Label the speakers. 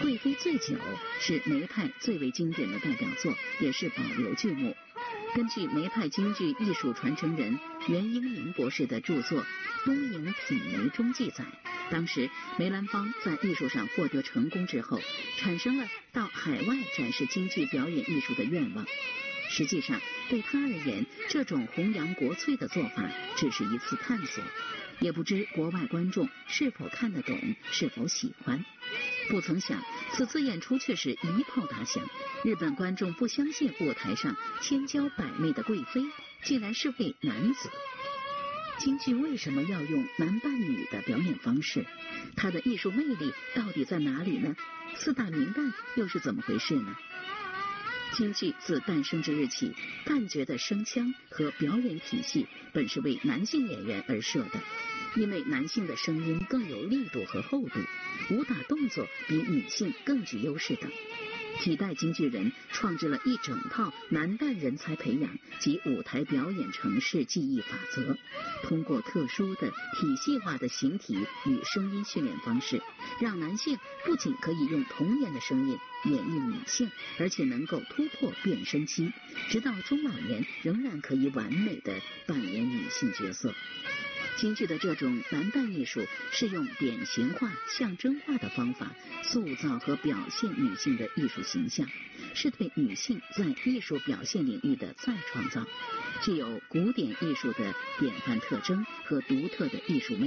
Speaker 1: 贵妃醉酒》是梅派最为经典的代表作，也是保留剧目。根据梅派京剧艺术传承人袁英明博士的著作《东瀛品梅》中记载，当时梅兰芳在艺术上获得成功之后，产生了到海外展示京剧表演艺术的愿望。实际上，对他而言，这种弘扬国粹的做法只是一次探索，也不知国外观众是否看得懂，是否喜欢。不曾想，此次演出却是一炮打响。日本观众不相信舞台上千娇百媚的贵妃竟然是位男子。京剧为什么要用男扮女的表演方式？它的艺术魅力到底在哪里呢？四大名旦又是怎么回事呢？京剧自诞生之日起，旦角的声腔和表演体系本是为男性演员而设的，因为男性的声音更有力度和厚度，武打动作比女性更具优势等。几代京剧人创制了一整套男旦人才培养及舞台表演程式技艺法则，通过特殊的体系化的形体与声音训练方式，让男性不仅可以用童年的声音演绎女性，而且能够突破变声期，直到中老年仍然可以完美的扮演女性角色。京剧的这种男旦艺术是用典型化、象征化的方法塑造和表现女性的艺术形象，是对女性在艺术表现领域的再创造，具有古典艺术的典范特征和独特的艺术魅力。